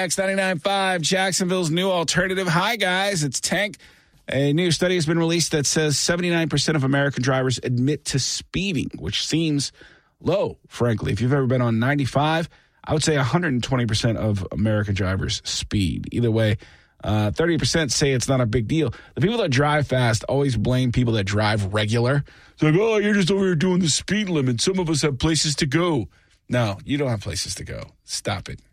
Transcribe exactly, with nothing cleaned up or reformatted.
X ninety-nine point five, Jacksonville's new alternative. Hi, guys. It's Tank. A new study has been released that says seventy-nine percent of American drivers admit to speeding, which seems low, frankly. If you've ever been on ninety-five, I would say one hundred twenty percent of American drivers speed. Either way, uh, thirty percent say it's not a big deal. The people that drive fast always blame people that drive regular. It's like, oh, you're just over here doing the speed limit. Some of us have places to go. No, you don't have places to go. Stop it.